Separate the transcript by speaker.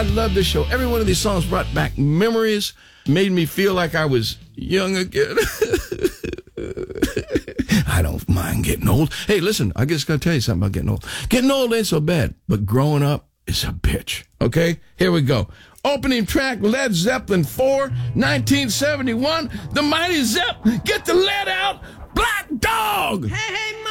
Speaker 1: I love this show. Every one of these songs brought back memories, made me feel like I was young again. I don't mind getting old. Hey, listen, I just got to tell you something about getting old. Getting old ain't so bad, but growing up is a bitch. Okay? Here we go. Opening track, Led Zeppelin 4, 1971. The Mighty Zepp, get the lead out. Black Dog.
Speaker 2: Hey,